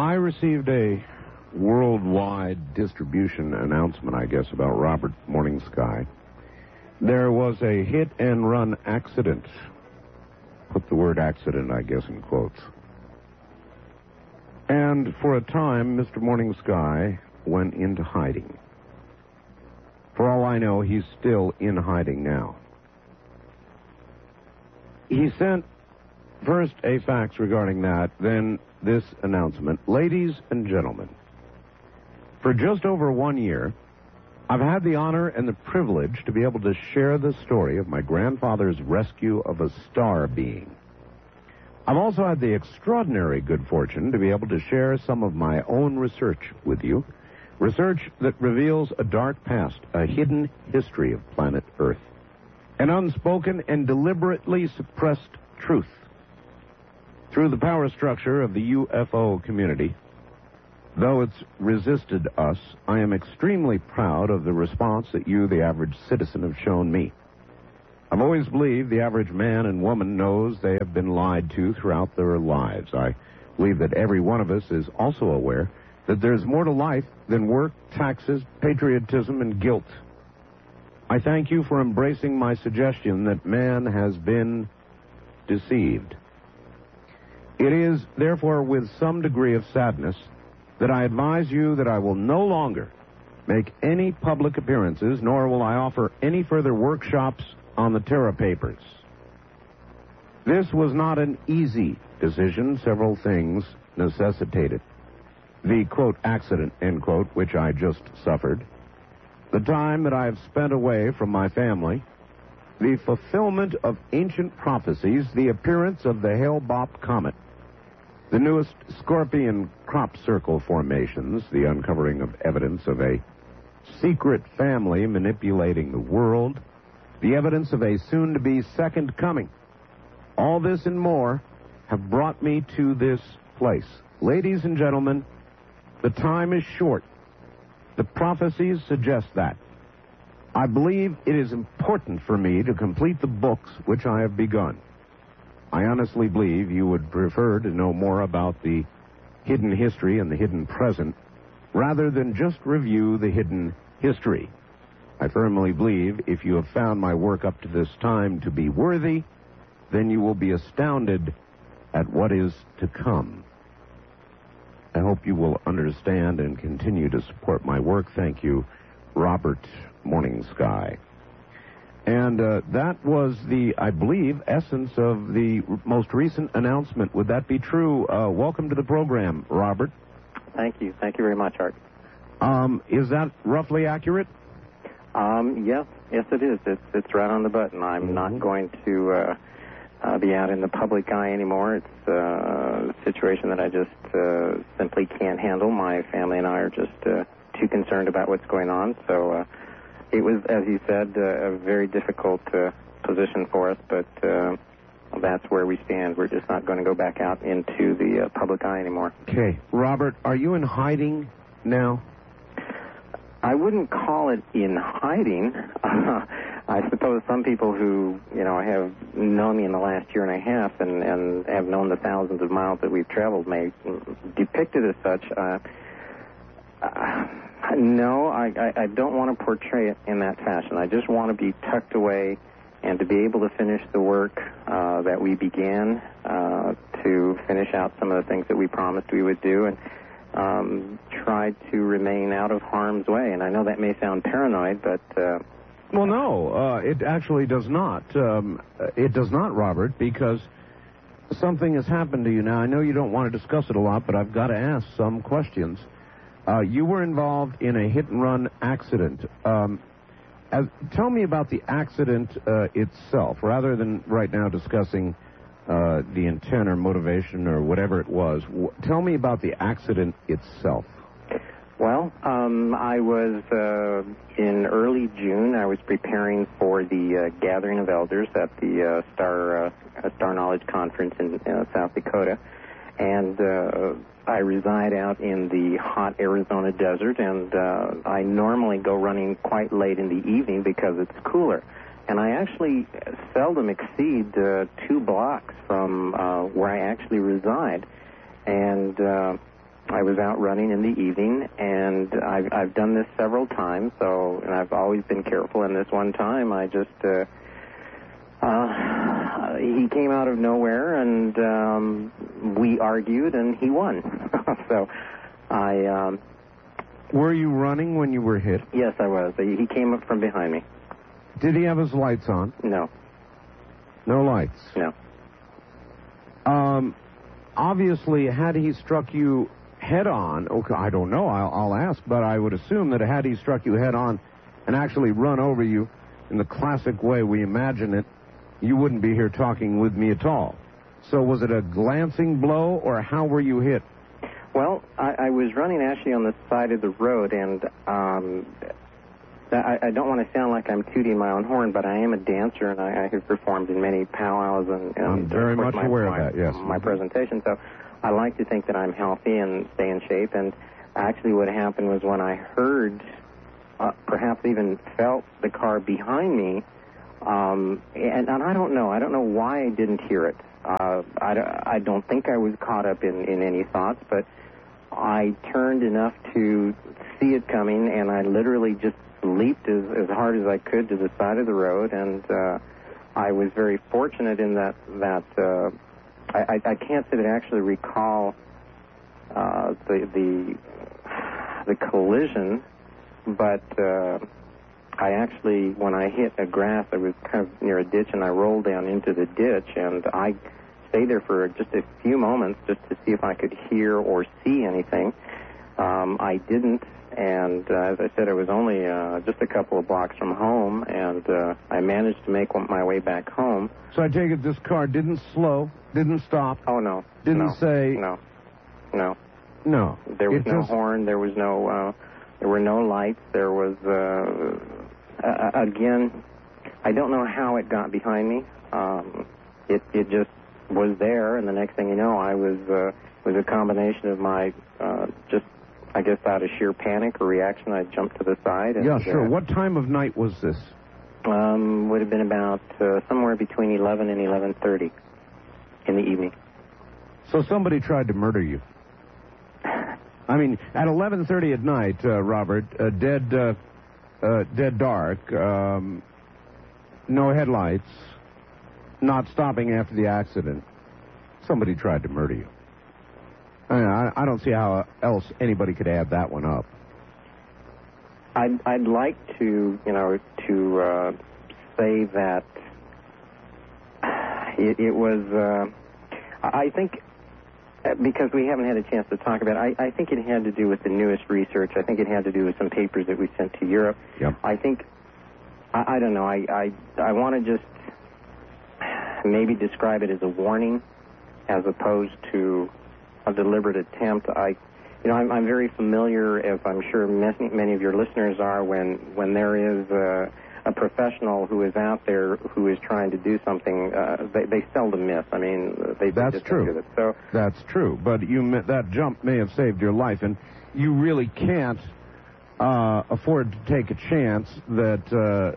I received a worldwide distribution announcement, I guess, about Robert Morning Sky. There was a hit-and-run accident. Put the word accident, I guess, in quotes. And for a time, Mr. Morning Sky went into hiding. For all I know, he's still in hiding now. He sent first a fax regarding that, then this announcement. Ladies and gentlemen, for just over 1 year, I've had the honor and the privilege to be able to share the story of my grandfather's rescue of a star being. I've also had the extraordinary good fortune to be able to share some of my own research with you, research that reveals a dark past, a hidden history of planet Earth, an unspoken and deliberately suppressed truth. Through the power structure of the UFO community, though it's resisted us, I am extremely proud of the response that you, the average citizen, have shown me. I've always believed the average man and woman knows they have been lied to throughout their lives. I believe that every one of us is also aware that there's more to life than work, taxes, patriotism, and guilt. I thank you for embracing my suggestion that man has been deceived. It is, therefore, with some degree of sadness that I advise you that I will no longer make any public appearances, nor will I offer any further workshops on the Terra Papers. This was not an easy decision. Several things necessitated. The, quote, accident, end quote, which I just suffered, the time that I have spent away from my family, the fulfillment of ancient prophecies, the appearance of the Hale-Bopp comet, the newest Scorpion crop circle formations, the uncovering of evidence of a secret family manipulating the world, the evidence of a soon-to-be second coming. All this and more have brought me to this place. Ladies and gentlemen, the time is short. The prophecies suggest that. I believe it is important for me to complete the books which I have begun. I honestly believe you would prefer to know more about the hidden history and the hidden present rather than just review the hidden history. I firmly believe if you have found my work up to this time to be worthy, then you will be astounded at what is to come. I hope you will understand and continue to support my work. Thank you, Robert Morning Sky. And that was the, I believe, essence of the most recent announcement. Would that be true? Welcome to the program, Robert. Thank you. Thank you very much, Art. Is that roughly accurate? Yes, it is. It's right on the button. I'm not going to be out in the public eye anymore. It's a situation that I just simply can't handle. My family and I are just too concerned about what's going on. So it was, as you said, a very difficult position for us, but that's where we stand. We're just not going to go back out into the public eye anymore. Okay. Robert, are you in hiding now? I wouldn't call it in hiding. I suppose some people who, have known me in the last year and a half and have known the thousands of miles that we've traveled may depict it as such. No, I don't want to portray it in that fashion. I just want to be tucked away and to be able to finish the work that we began, to finish out some of the things that we promised we would do, and try to remain out of harm's way. And I know that may sound paranoid, but... Well, no, it actually does not. It does not, Robert, because something has happened to you now. I know you don't want to discuss it a lot, but I've got to ask some questions. You were involved in a hit-and-run accident. Tell me about the accident itself, rather than right now discussing the intent or motivation or whatever it was. Tell me about the accident itself. Well, I was in early June. I was preparing for the Gathering of Elders at the Star Knowledge Conference in South Dakota, and I reside out in the hot Arizona desert, and I normally go running quite late in the evening because it's cooler. And I actually seldom exceed 2 blocks from where I actually reside. And I was out running in the evening, and I've done this several times, and I've always been careful. And this one time, I just he came out of nowhere, and we argued, and he won. So I. Were you running when you were hit? Yes, I was. He came up from behind me. Did he have his lights on? No. No lights? No. Obviously, had he struck you head on, okay, I don't know, I'll ask, but I would assume that had he struck you head on and actually run over you in the classic way we imagine it, you wouldn't be here talking with me at all. So was it a glancing blow, or how were you hit? Well, I was running actually on the side of the road, and I don't want to sound like I'm tooting my own horn, but I am a dancer, and I have performed in many powwows, and I'm very much aware of that, yes. My presentation. So I like to think that I'm healthy and stay in shape. And actually what happened was when I heard, perhaps even felt the car behind me, and I don't know why I didn't hear it. I don't think I was caught up in any thoughts, but I turned enough to see it coming, and I literally just leaped as hard as I could to the side of the road, and I was very fortunate in that I can't say that I actually recall the collision, but I actually, when I hit a grass, I was kind of near a ditch, and I rolled down into the ditch, and I stayed there for just a few moments just to see if I could hear or see anything. I didn't, and as I said, I was only just a couple of blocks from home, and I managed to make my way back home. So I take it this car didn't slow, didn't stop? Oh, no. Didn't say... No. No. There was no horn, there was no... there were no lights, there was... again, I don't know how it got behind me. It just was there, and the next thing you know, I was a combination of my just, I guess, out of sheer panic or reaction, I jumped to the side. And, yeah, sure. What time of night was this? Would have been about somewhere between 11 and 11:30 in the evening. So somebody tried to murder you. I mean, at 11:30 at night, Robert, dead dark, no headlights, not stopping after the accident. Somebody tried to murder you. I don't see how else anybody could add that one up. I'd like to, say that it was, I think, because we haven't had a chance to talk about it, I think it had to do with the newest research. I think it had to do with some papers that we sent to Europe. Yep. I think, I don't know, I want to just maybe describe it as a warning as opposed to a deliberate attempt. I'm very familiar, as I'm sure many of your listeners are, when there is a professional who is out there who is trying to do something, they seldom miss. I mean, that's true. So that's true. But that jump may have saved your life, and you really can't afford to take a chance that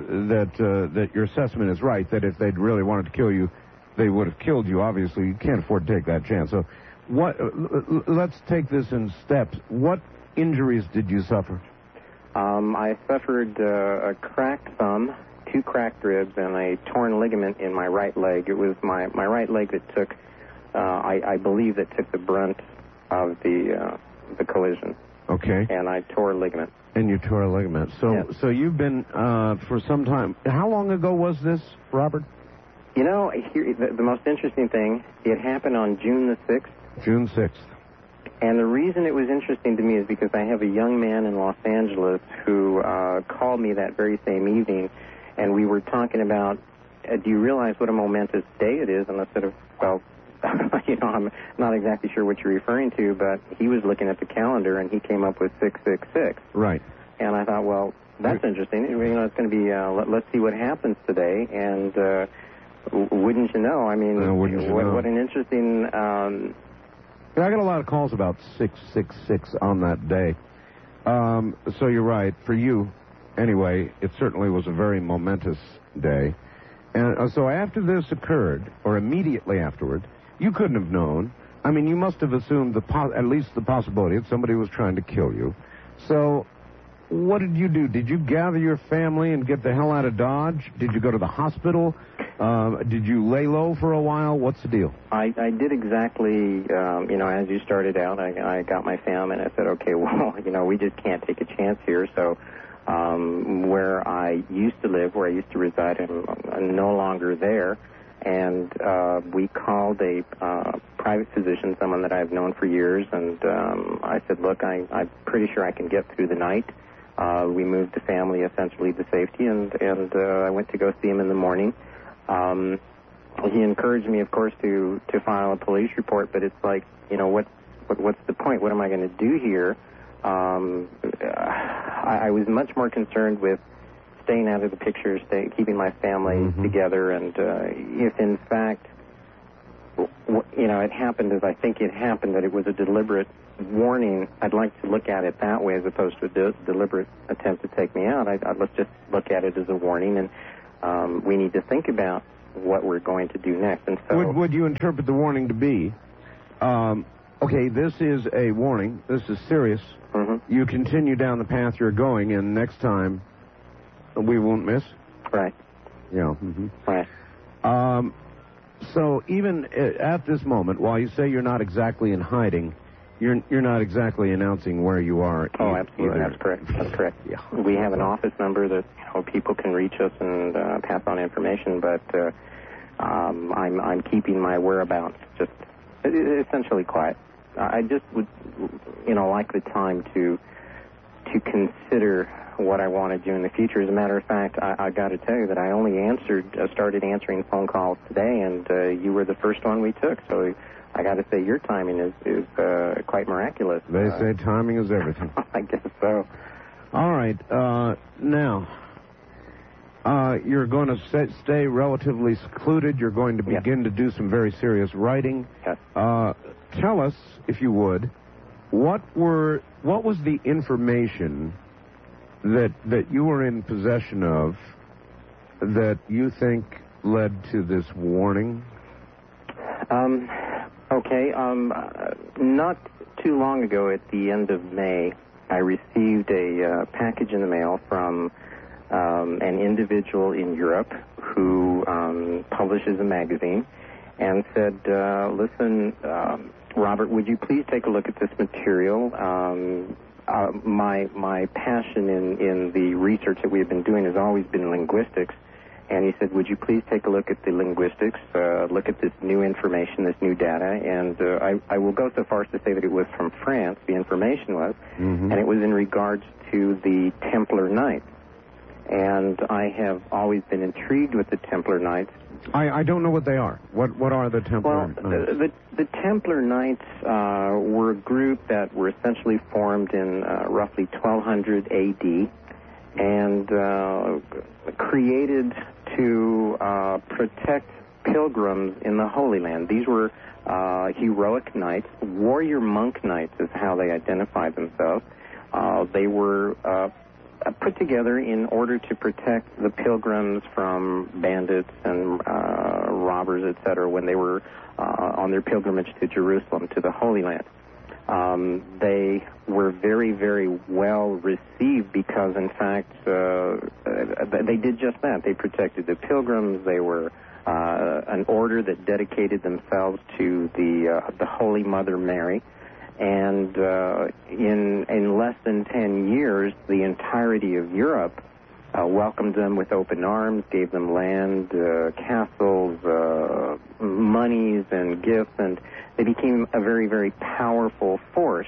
your assessment is right. That if they'd really wanted to kill you, they would have killed you. Obviously, you can't afford to take that chance. So, let's take this in steps. What injuries did you suffer? I suffered a cracked thumb, 2 cracked ribs, and a torn ligament in my right leg. It was my right leg that took, I believe, that took the brunt of the collision. Okay. And I tore a ligament. And you tore a ligament. So, yes. So you've been for some time. How long ago was this, Robert? You know, the most interesting thing, it happened on June the 6th. June 6th. And the reason it was interesting to me is because I have a young man in Los Angeles who called me that very same evening, and we were talking about, do you realize what a momentous day it is? And I said, well, I'm not exactly sure what you're referring to, but he was looking at the calendar, and he came up with 666. Right. And I thought, well, that's interesting. It's going to be, let's see what happens today, and wouldn't you know? I mean, what an interesting... I got a lot of calls about 666 on that day. So you're right. For you, anyway, it certainly was a very momentous day. And so after this occurred, or immediately afterward, you couldn't have known I mean, you must have assumed at least the possibility that somebody was trying to kill you. So, what did you do? Did you gather your family and get the hell out of Dodge? Did you go to the hospital? Did you lay low for a while? What's the deal? I did exactly, as you started out, I got my family and I said, okay, well, we just can't take a chance here. So where I used to live, where I used to reside, I'm no longer there. And we called a private physician, someone that I've known for years, and I said, look, I'm pretty sure I can get through the night. We moved the family essentially to safety, and I went to go see him in the morning. He encouraged me, of course, to file a police report, but it's like, what's the point? What am I going to do here? I was much more concerned with staying out of the picture, keeping my family together, and if in fact, it happened as I think it happened, that it was a deliberate warning, I'd like to look at it that way as opposed to a deliberate attempt to take me out. Let's just look at it as a warning, and we need to think about what we're going to do next. And so, would you interpret the warning to be, okay, this is a warning, this is serious, you continue down the path you're going, and next time we won't miss? Right. Yeah. Right. So even at this moment, while you say you're not exactly in hiding, you're not exactly announcing where you are. Oh, absolutely. That's correct. That's correct. Yeah. We have an office number that people can reach us and pass on information, but I'm keeping my whereabouts just essentially quiet. I just would like the time to consider what I want to do in the future. As a matter of fact, I got to tell you that I only started answering phone calls today, and you were the first one we took. So I got to say, your timing is quite miraculous. They say timing is everything. I guess so. All right. Now, you're going to stay relatively secluded. You're going to begin to do some very serious writing. Yes. Tell us, if you would, what was the information that you were in possession of that you think led to this warning? Okay. Not too long ago, at the end of May, I received a package in the mail from an individual in Europe who publishes a magazine, and said, listen, Robert, would you please take a look at this material? My passion in the research that we have been doing has always been linguistics. And he said, would you please take a look at the linguistics, look at this new information, this new data. And I will go so far as to say that it was from France, the information was, and it was in regards to the Templar Knights. And I have always been intrigued with the Templar Knights. I don't know what they are. What are the Templar Knights? Well, the Templar Knights were a group that were essentially formed in roughly 1200 A.D. and created to protect pilgrims in the Holy Land. These were heroic knights. Warrior monk knights is how they identified themselves. They were put together in order to protect the pilgrims from bandits and robbers, etc., when they were on their pilgrimage to Jerusalem, to the Holy Land. They were very, very well received because, in fact, they did just that. They protected the pilgrims. They were an order that dedicated themselves to the Holy Mother Mary. And in less than 10 years, the entirety of Europe welcomed them with open arms, gave them land, castles, monies, and gifts, and they became a very, very powerful force.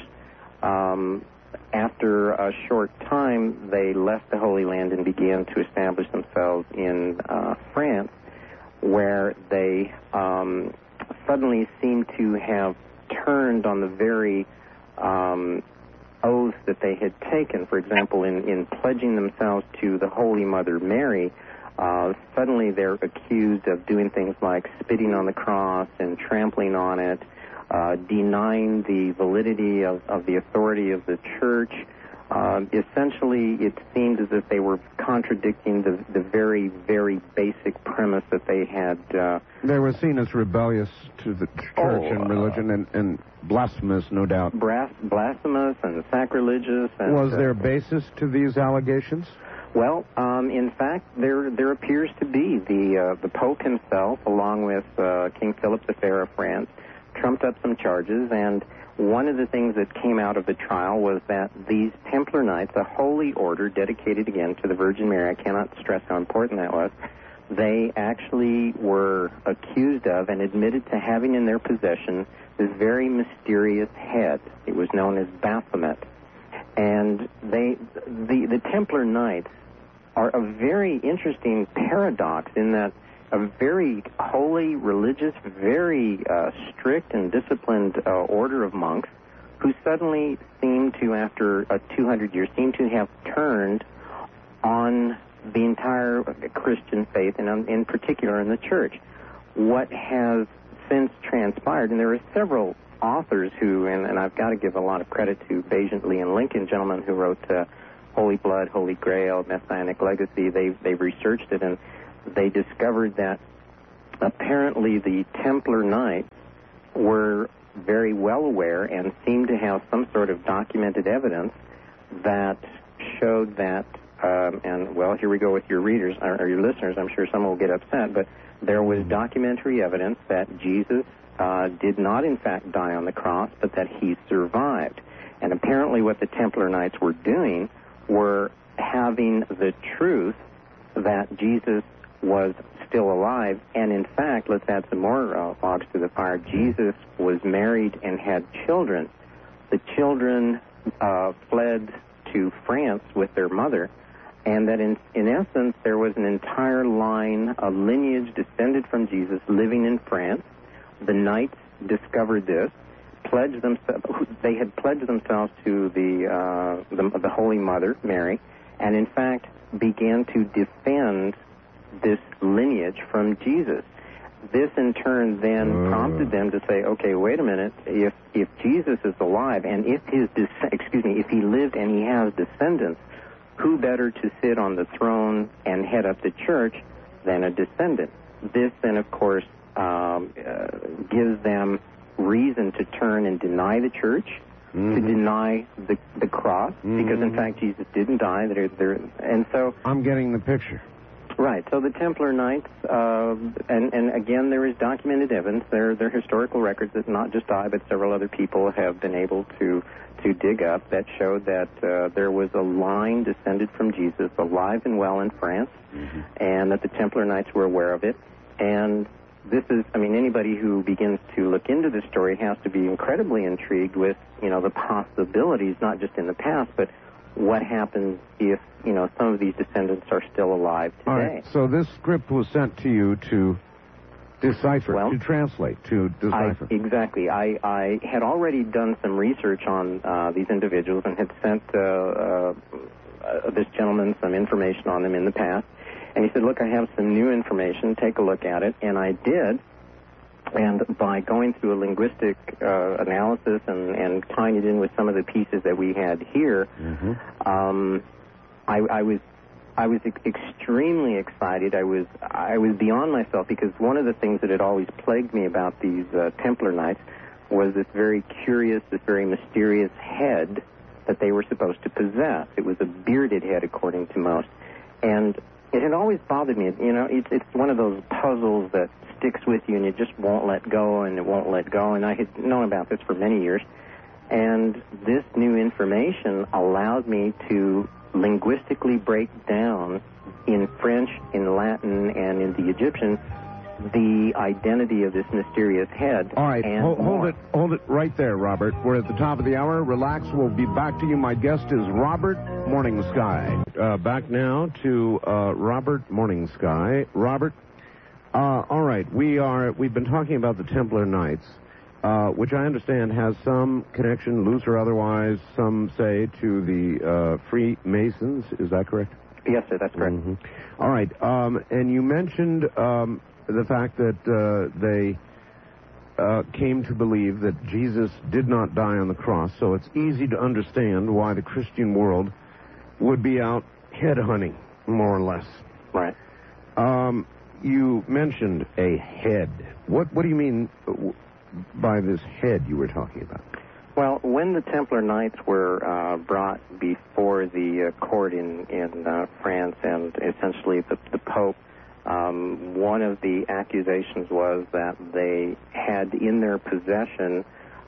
After a short time, they left the Holy Land and began to establish themselves in France, where they suddenly seemed to have turned on the very oaths that they had taken. For example, in pledging themselves to the Holy Mother Mary, suddenly they're accused of doing things like spitting on the cross and trampling on it, denying the validity of the authority of the church, essentially, it seemed as if they were contradicting the very, very basic premise that they had. They were seen as rebellious to the church and religion and blasphemous, no doubt. Blasphemous and sacrilegious. And, was there basis to these allegations? Well, in fact, there appears to be. The Pope himself, along with King Philip V of France, trumped up some charges, and one of the things that came out of the trial was that these Templar Knights, a holy order dedicated again to the Virgin Mary, I cannot stress how important that was, they actually were accused of and admitted to having in their possession this very mysterious head. It was known as Baphomet. And the Templar Knights are a very interesting paradox in that a very holy, religious, very strict and disciplined order of monks who suddenly seem to, after 200 years, seem to have turned on the entire Christian faith, and in particular in the church. What has since transpired, and there are several authors who, and I've got to give a lot of credit to Bagent, Lee, and Lincoln, gentlemen who wrote Holy Blood, Holy Grail, Messianic Legacy. They've researched it, and they discovered that apparently the Templar Knights were very well aware and seemed to have some sort of documented evidence that showed that, and well, here we go with your readers, or your listeners, I'm sure some will get upset, but there was documentary evidence that Jesus did not in fact die on the cross, but that he survived. And apparently what the Templar Knights were doing were having the truth that Jesus was still alive, and in fact, let's add some more logs to the fire, Jesus was married and had children. The children fled to France with their mother, and that in essence there was an entire line, a lineage descended from Jesus living in France. The Knights discovered this, they had pledged themselves to the Holy Mother, Mary, and in fact began to defend this lineage from Jesus. This in turn then prompted them to say, okay, wait a minute, if Jesus is alive and if he lived and he has descendants, who better to sit on the throne and head up the church than a descendant? This then, of course, gives them reason to turn and deny the church, to deny the cross, because in fact Jesus didn't die. And so I'm getting the picture. Right. So the Templar Knights, and again, there is documented evidence. There are historical records that not just I, but several other people have been able to dig up that showed that there was a line descended from Jesus alive and well in France, and that the Templar Knights were aware of it. And this is, I mean, anybody who begins to look into this story has to be incredibly intrigued with, the possibilities, not just in the past, but what happens if, some of these descendants are still alive today. All right, so this script was sent to you to decipher, to translate, to decipher. Exactly. I had already done some research on these individuals and had sent this gentleman some information on them in the past. And he said, look, I have some new information. Take a look at it. And I did. And by going through a linguistic analysis and tying it in with some of the pieces that we had here, I was extremely excited. I was beyond myself, because one of the things that had always plagued me about these Templar Knights was this very curious, this very mysterious head that they were supposed to possess. It was a bearded head, according to most. And it had always bothered me. It's one of those puzzles that sticks with you and it just won't let go and it won't let go. And I had known about this for many years. And this new information allowed me to linguistically break down in French, in Latin, and in the Egyptian the identity of this mysterious head. All right, hold it right there, Robert. We're at the top of the hour. Relax. We'll be back to you. My guest is Robert Morningsky. Back now to Robert Morningsky. Robert, all right, we've been talking about the Templar Knights, which I understand has some connection, loose or otherwise, some say, to the Freemasons. Is that correct? Yes, sir, that's correct. All right, and you mentioned the fact that they came to believe that Jesus did not die on the cross, so it's easy to understand why the Christian world would be out head hunting, more or less. Right. You mentioned a head. What do you mean by this head you were talking about? Well, when the Templar Knights were brought before the court in France and essentially the Pope, one of the accusations was that they had in their possession,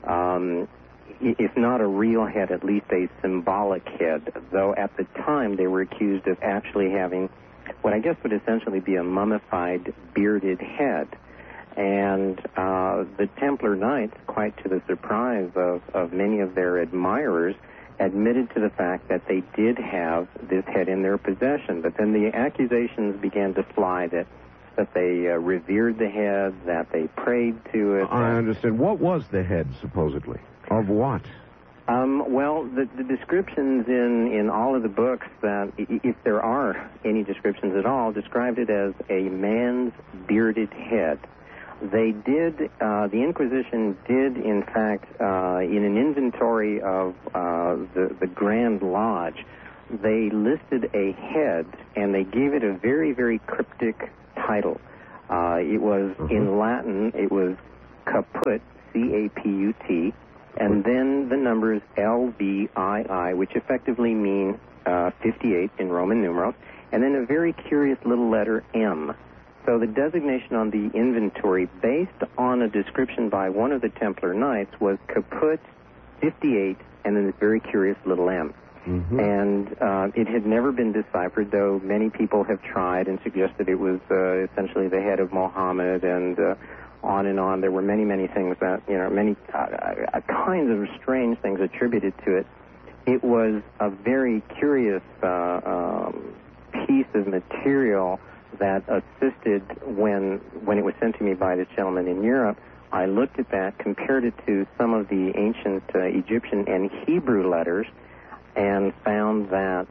if not a real head, at least a symbolic head, though at the time they were accused of actually having what I guess would essentially be a mummified, bearded head. And the Templar Knights, quite to the surprise of many of their admirers, admitted to the fact that they did have this head in their possession. But then the accusations began to fly that they revered the head, that they prayed to it. I understand. What was the head, supposedly? Of what? Well, the descriptions in all of the books, that if there are any descriptions at all, described it as a man's bearded head. They did, the Inquisition did, in fact, in an inventory of the Grand Lodge, they listed a head, and they gave it a very, very cryptic title. It was, in Latin, it was caput, C-A-P-U-T, and then the numbers L-V-I-I, which effectively mean 58 in Roman numerals, and then a very curious little letter M. So the designation on the inventory, based on a description by one of the Templar Knights, was caput 58, and then this very curious little M. Mm-hmm. And it had never been deciphered, though many people have tried and suggested it was essentially the head of Mohammed, and on and on. There were many, many things that, many kinds of strange things attributed to it. It was a very curious piece of material that assisted when it was sent to me by this gentleman in Europe. I looked at that, compared it to some of the ancient Egyptian and Hebrew letters, and found that,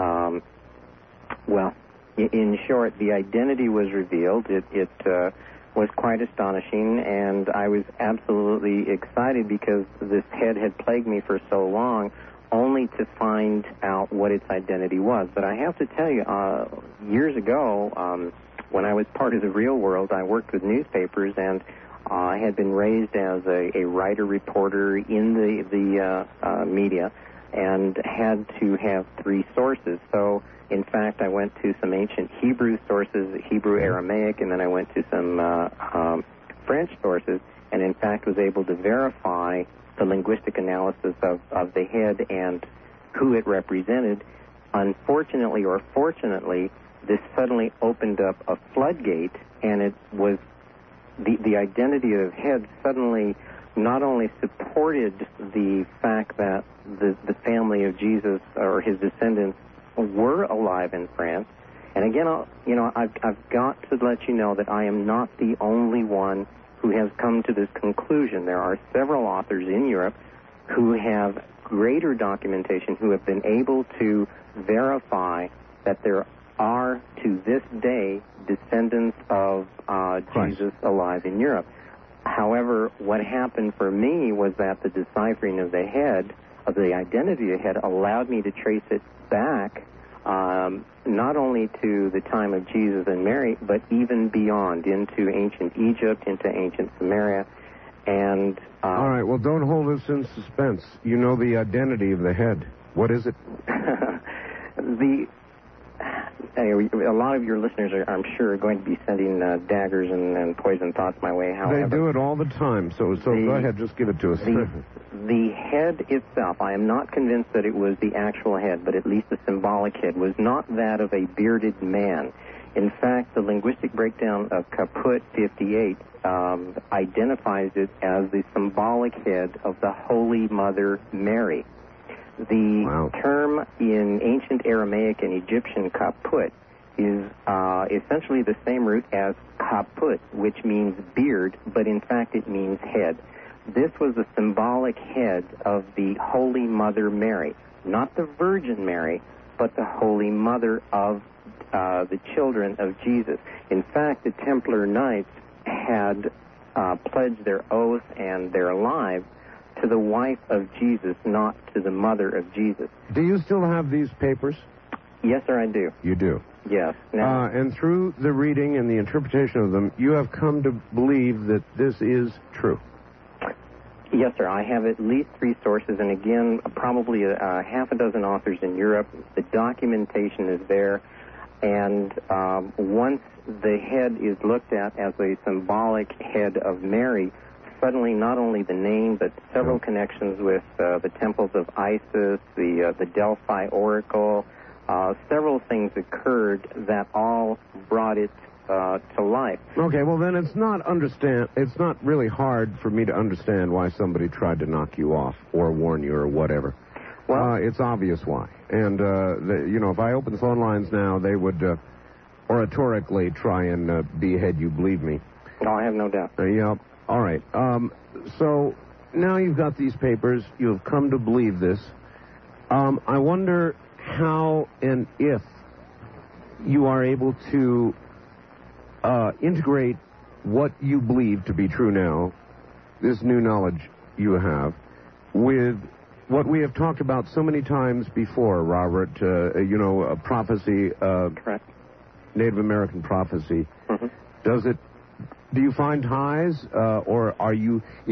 in short, the identity was revealed. It was quite astonishing, and I was absolutely excited because this head had plagued me for so long, only to find out what its identity was. But I have to tell you, years ago, when I was part of the real world, I worked with newspapers, and I had been raised as a writer-reporter in the media, and had to have 3 sources. So, in fact, I went to some ancient Hebrew sources, Hebrew Aramaic, and then I went to some French sources, and in fact was able to verify the linguistic analysis of the head and who it represented. Unfortunately or fortunately, this suddenly opened up a floodgate, and it was the identity of head suddenly not only supported the fact that the family of Jesus or his descendants were alive in France. And again, I've got to let you know that I am not the only one who has come to this conclusion. There are several authors in Europe who have greater documentation, who have been able to verify that there are, to this day, descendants of Jesus alive in Europe. However, what happened for me was that the deciphering of the head, of the identity of the head, allowed me to trace it back not only to the time of Jesus and Mary, but even beyond, into ancient Egypt, into ancient Samaria. And all right, well, don't hold us in suspense. You know the identity of the head. What is it? A lot of your listeners are, I'm sure, going to be sending daggers and poison thoughts my way. However, they do it all the time, so go ahead, just give it to us. The head itself, I am not convinced that it was the actual head, but at least the symbolic head, was not that of a bearded man. In fact, the linguistic breakdown of Caput 58 identifies it as the symbolic head of the Holy Mother Mary. The term in ancient Aramaic and Egyptian kaput is essentially the same root as kaput, which means beard, but in fact it means head. This was the symbolic head of the Holy Mother Mary, not the Virgin Mary, but the Holy Mother of the children of Jesus. In fact, the Templar Knights had pledge their oath and their lives to the wife of Jesus, not to the mother of Jesus. Do you still have these papers? Yes, sir, I do. You do? Yes. Now, and through the reading and the interpretation of them, you have come to believe that this is true? yes, sir. I have at least 3 sources, and again, probably half a dozen authors in Europe. The documentation is there, and once the head is looked at as a symbolic head of Mary, suddenly not only the name, but several connections with the temples of Isis, the Delphi Oracle, several things occurred that all brought it to life. Okay, well then it's not really hard for me to understand why somebody tried to knock you off or warn you or whatever. Well, it's obvious why. And, if I open the phone lines now, they would oratorically try and behead you, believe me. No, I have no doubt. Yeah, all right. So now you've got these papers. You've come to believe this. I wonder how and if you are able to integrate what you believe to be true now, this new knowledge you have, with what we have talked about so many times before, Robert, a prophecy, Correct. Native American prophecy. Mm-hmm. Do you find ties, or are you...